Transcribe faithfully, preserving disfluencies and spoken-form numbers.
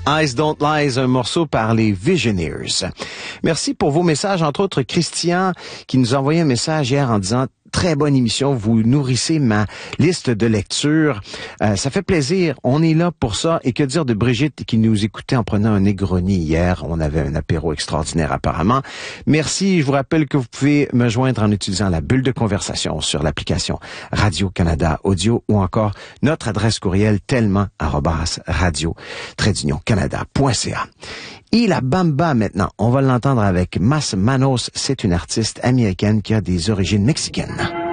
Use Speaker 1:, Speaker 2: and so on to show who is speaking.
Speaker 1: Eyes Don't Lie, un morceau par les Visioneers. Merci pour vos messages, entre autres Christian qui nous a envoyé un message hier en disant très bonne émission, vous nourrissez ma liste de lecture. Euh, ça fait plaisir, on est là pour ça. Et que dire de Brigitte qui nous écoutait en prenant un Negroni hier. On avait un apéro extraordinaire apparemment. Merci, je vous rappelle que vous pouvez me joindre en utilisant la bulle de conversation sur l'application Radio-Canada Audio ou encore notre adresse courriel tellement arobase radio trait d'union canada point c a. Et la Bamba maintenant, on va l'entendre avec Mas Manos, c'est une artiste américaine qui a des origines mexicaines.